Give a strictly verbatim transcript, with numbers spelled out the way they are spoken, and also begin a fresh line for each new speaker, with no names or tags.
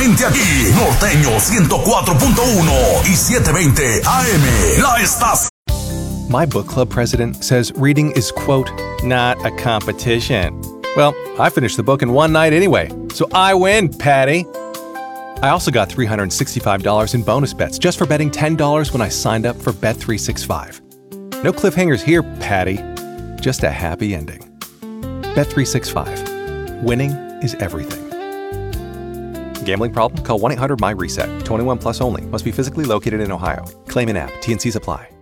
solamente aquí, Norteño ciento cuatro punto uno y setecientos veinte A M. La estación.
My book club president says reading is, quote, not a competition. Well, I finished the book in one night anyway, so I win, Patty. I also got three hundred sixty-five dollars in bonus bets just for betting ten dollars when I signed up for Bet three sixty-five. No cliffhangers here, Patty. Just a happy ending. Bet three sixty-five. Winning is everything. Gambling problem? Call one eight hundred M Y RESET. twenty-one plus only. Must be physically located in Ohio. Claim in app. T and Cs apply.